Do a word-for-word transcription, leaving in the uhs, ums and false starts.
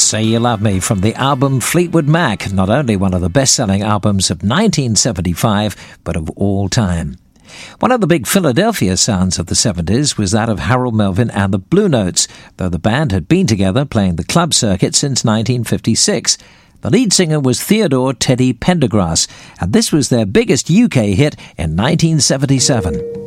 Say You Love Me from the album Fleetwood Mac, not only one of the best-selling albums of nineteen seventy-five, but of all time. One of the big Philadelphia sounds of the seventies was that of Harold Melvin and the Blue Notes, though the band had been together playing the club circuit since nineteen fifty-six. The lead singer was Theodore Teddy Pendergrass, and this was their biggest U K hit in nineteen seventy-seven.